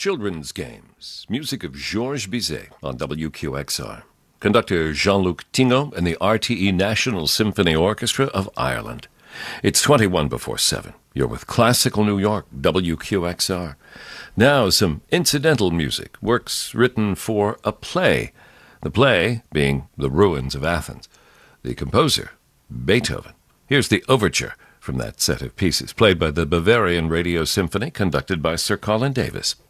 Children's Games, music of Georges Bizet on WQXR. Conductor Jean-Luc Tingo and the RTE National Symphony Orchestra of Ireland. It's 21 before 7. You're with Classical New York, WQXR. Now some incidental music, works written for a play. The play being The Ruins of Athens. The composer, Beethoven. Here's the overture from that set of pieces, played by the Bavarian Radio Symphony, conducted by Sir Colin Davis.